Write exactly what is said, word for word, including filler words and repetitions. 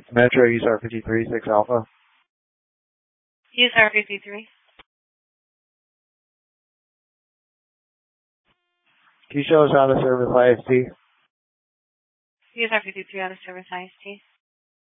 Metro, U S A R fifty-three, six Alpha. U S A R fifty-three. Can you show us how to service I S T? U S A R fifty-three out of service I S T.